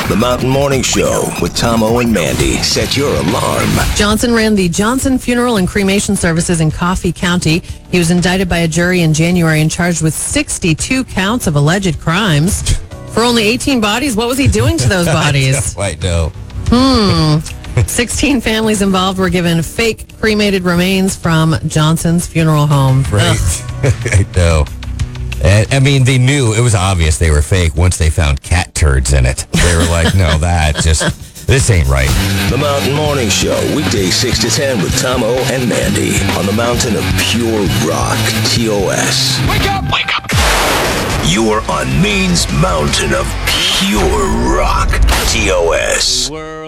The Mountain Morning Show with Tomo and Mandy. Set your alarm. Johnson ran the Johnson Funeral and Cremation Services in Coffee County. He was indicted by a jury in January and charged with 62 counts of alleged crimes. For only 18 bodies, what was he doing to those bodies? I know. 16 families involved were given fake cremated remains from Johnson's funeral home. Right. I know. I mean, they knew, it was obvious they were fake once they found cat turds in it. They were like, no, this ain't right. The Mountain Morning Show, weekdays 6 to 10 with Tomo and Mandy on the mountain of pure rock, TOS. Wake up! Wake up! You are on Maine's mountain of pure rock, TOS.